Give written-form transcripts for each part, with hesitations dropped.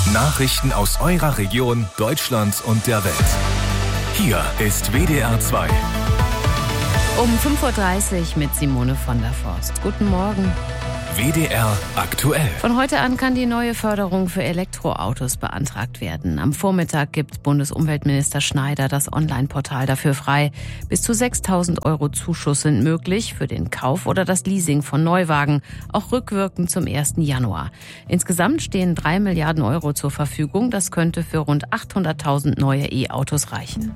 Nachrichten aus eurer Region, Deutschland und der Welt. Hier ist WDR 2. Um 5.30 Uhr mit Simone von der Forst. Guten Morgen. WDR aktuell. Von heute an kann die neue Förderung für Elektroautos beantragt werden. Am Vormittag gibt Bundesumweltminister Schneider das Online-Portal dafür frei. Bis zu 6.000 € Zuschuss sind möglich für den Kauf oder das Leasing von Neuwagen, auch rückwirkend zum 1. Januar. Insgesamt stehen 3 Milliarden € zur Verfügung. Das könnte für rund 800.000 neue E-Autos reichen.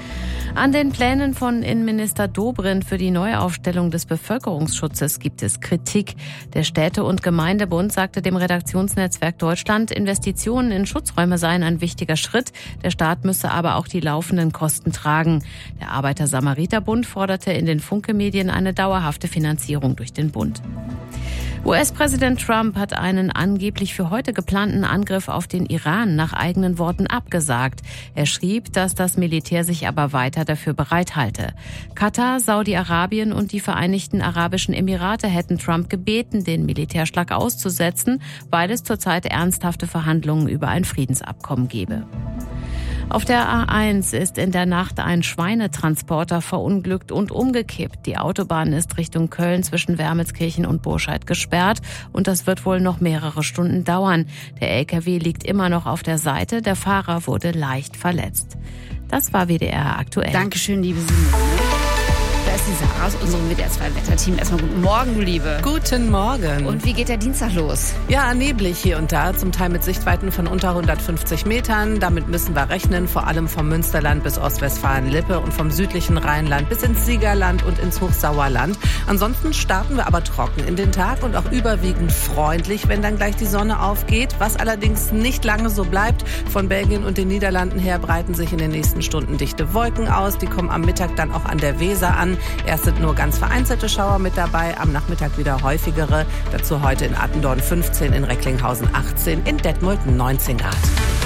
An den Plänen von Innenminister Dobrindt für die Neuaufstellung des Bevölkerungsschutzes gibt es Kritik. Der Städte- und Gemeindebund sagte dem Redaktionsnetzwerk Deutschland, Investitionen in Schutzräume seien ein wichtiger Schritt. Der Staat müsse aber auch die laufenden Kosten tragen. Der Arbeiter-Samariter-Bund forderte in den Funke-Medien eine dauerhafte Finanzierung durch den Bund. US-Präsident Trump hat einen angeblich für heute geplanten Angriff auf den Iran nach eigenen Worten abgesagt. Er schrieb, dass das Militär sich aber weiter dafür bereithalte. Katar, Saudi-Arabien und die Vereinigten Arabischen Emirate hätten Trump gebeten, den Militärschlag auszusetzen, weil es zurzeit ernsthafte Verhandlungen über ein Friedensabkommen gebe. Auf der A1 ist in der Nacht ein Schweinetransporter verunglückt und umgekippt. Die Autobahn ist Richtung Köln zwischen Wermelskirchen und Burscheid gesperrt und das wird wohl noch mehrere Stunden dauern. Der LKW liegt immer noch auf der Seite, der Fahrer wurde leicht verletzt. Das war WDR aktuell. Dankeschön, liebe Simone. Da ist die Sarah aus unserem WDR 2 Wetterteam. Erstmal guten Morgen, du Liebe. Guten Morgen. Und wie geht der Dienstag los? Ja, neblig hier und da, zum Teil mit Sichtweiten von unter 150 Metern. Damit müssen wir rechnen, vor allem vom Münsterland bis Ostwestfalen-Lippe und vom südlichen Rheinland bis ins Siegerland und ins Hochsauerland. Ansonsten starten wir aber trocken in den Tag und auch überwiegend freundlich, wenn dann gleich die Sonne aufgeht. Was allerdings nicht lange so bleibt. Von Belgien und den Niederlanden her breiten sich in den nächsten Stunden dichte Wolken aus. Die kommen am Mittag dann auch an der Weser an. Erst sind nur ganz vereinzelte Schauer mit dabei, am Nachmittag wieder häufigere. Dazu heute in Attendorn 15, in Recklinghausen 18, in Detmold 19 Grad.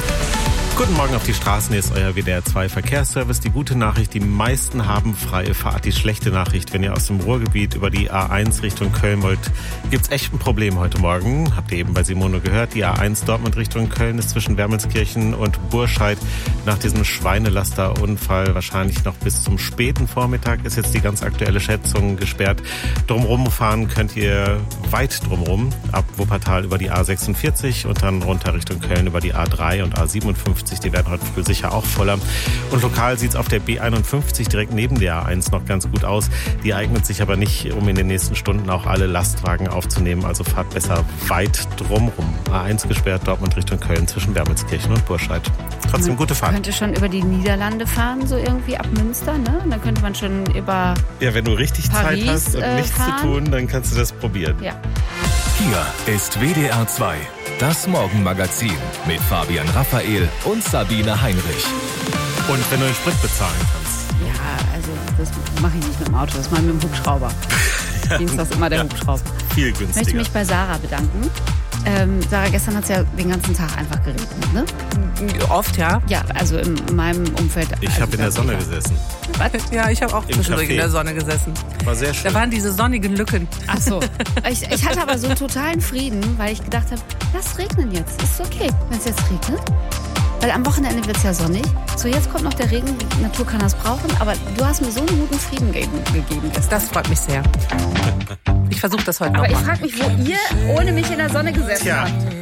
Guten Morgen auf die Straßen, hier ist euer WDR 2 Verkehrsservice. Die gute Nachricht, die meisten haben freie Fahrt. Die schlechte Nachricht, wenn ihr aus dem Ruhrgebiet über die A1 Richtung Köln wollt, gibt's echt ein Problem heute Morgen. Habt ihr eben bei Simone gehört, die A1 Dortmund Richtung Köln ist zwischen Wermelskirchen und Burscheid nach diesem Schweinelasterunfall wahrscheinlich noch bis zum späten Vormittag, ist jetzt die ganz aktuelle Schätzung gesperrt. Drumrum fahren könnt ihr weit drumrum, ab Wuppertal über die A46 und dann runter Richtung Köln über die A3 und A57. Die werden heute früh sicher auch voller. Und lokal sieht es auf der B51 direkt neben der A1 noch ganz gut aus. Die eignet sich aber nicht, um in den nächsten Stunden auch alle Lastwagen aufzunehmen. Also fahrt besser weit drumrum. A1 gesperrt, Dortmund Richtung Köln zwischen Wermelskirchen und Burscheid. Trotzdem gute Fahrt. Man könnte schon über die Niederlande fahren, so irgendwie ab Münster, ne? Dann könnte man schon über Ja, wenn du richtig Paris, Zeit hast und nichts fahren. zu tun, dann kannst du das probieren. Ja. Hier ist WDR 2, das Morgenmagazin mit Fabian Raphael und Sabine Heinrich. Und wenn du den Sprit bezahlen kannst. Ja, also das mache ich nicht mit dem Auto, das mache ich mit dem Hubschrauber. Dienstags immer der Hubschrauber. Viel Ich möchte günstiger. mich bei Sarah bedanken. Sarah, gestern hat es ja den ganzen Tag einfach geregnet, ne? Oft, ja. Ja, also in meinem Umfeld. Ich also habe in der Sonne gesessen. Was? Ja, ich habe auch Im zwischendurch Café. in der Sonne gesessen. War sehr schön. Da waren diese sonnigen Lücken. Ach so. Ich hatte aber so einen totalen Frieden, weil ich gedacht habe, lass regnen jetzt. Ist okay, wenn es jetzt regnet. Weil am Wochenende wird es ja sonnig. So, jetzt kommt noch der Regen. Die Natur kann das brauchen. Aber du hast mir so einen guten Frieden gegeben gestern. Das freut mich sehr. Ich versuche das heute Aber ich nochmal. frage mich, wo ihr ohne mich in der Sonne gesessen Tja. habt.